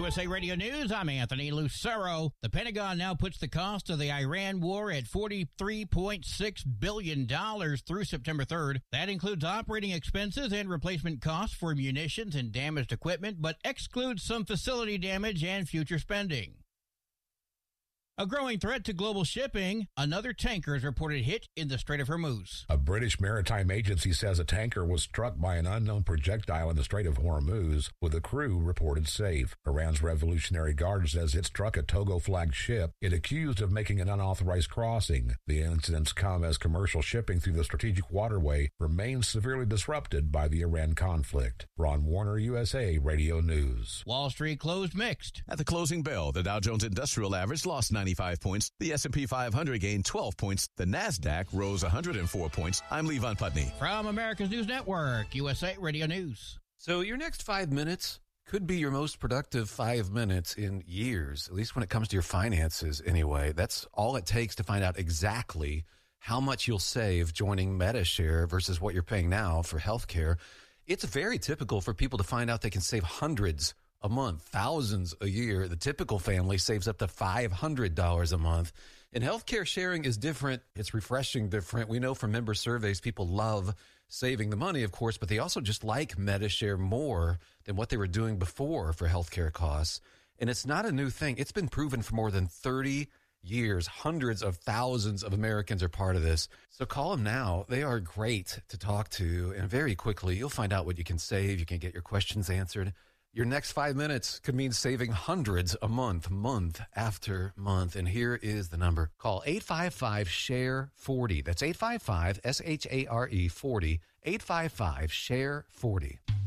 USA Radio News, I'm Anthony Lucero. The Pentagon now puts the cost of the Iran war at $43.6 billion through September 3rd. That includes operating expenses and replacement costs for munitions and damaged equipment, but excludes some facility damage and future spending. A growing threat to global shipping, another tanker is reported hit in the Strait of Hormuz. A British maritime agency says a tanker was struck by an unknown projectile in the Strait of Hormuz, with the crew reported safe. Iran's Revolutionary Guard says it struck a Togo-flagged ship it accused of making an unauthorized crossing. The incidents come as commercial shipping through the strategic waterway remains severely disrupted by the Iran conflict. Ron Warner, USA Radio News. Wall Street closed mixed. At the closing bell, the Dow Jones Industrial Average lost 95 points. The S&P 500 gained 12 points. The NASDAQ rose 104 points. I'm Levon Putney. From America's News Network, USA Radio News. So your next 5 minutes could be your most productive 5 minutes in years, at least when it comes to your finances anyway. That's all it takes to find out exactly how much you'll save joining Medi-Share versus what you're paying now for healthcare. It's very typical for people to find out they can save hundreds a month, thousands a year. The typical family saves up to $500 a month. And healthcare sharing is different. It's refreshing different. We know from member surveys, people love saving the money, of course, but they also just like Medi-Share more than what they were doing before for healthcare costs. And it's not a new thing. It's been proven for more than 30 years. Hundreds of thousands of Americans are part of this. So call them now. They are great to talk to. And very quickly, you'll find out what you can save. You can get your questions answered. Your next 5 minutes could mean saving hundreds a month, month after month. And here is the number. Call 855-SHARE-40. That's 855-SHARE 40. 855-SHARE 40.